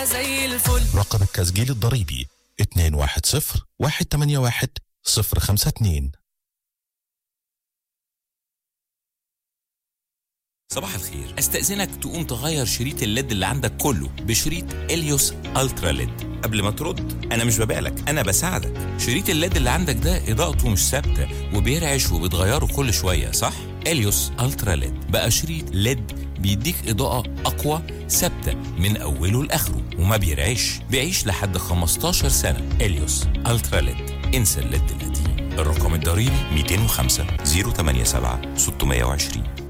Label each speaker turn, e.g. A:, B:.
A: بقى زي الفل.
B: رقم التسجيل الضريبي 210-181-052.
C: صباح الخير، استأذنك تقوم تغير شريط الليد اللي عندك كله بشريط إليوس ألترا ليد. قبل ما ترد، أنا مش ببالك، أنا بساعدك. شريط الليد اللي عندك ده إضاءته مش ثابتة وبيرعش وبتغيره كل شوية، صح؟ إليوس ألترا ليد بقى شريط ليد بيديك إضاءة أقوى ثابتة من أوله لآخره وما بيرعش، بيعيش لحد 15 سنة. إليوس ألترا ليد، انسى الليد القديم. الرقم الضريبي 205 087 620.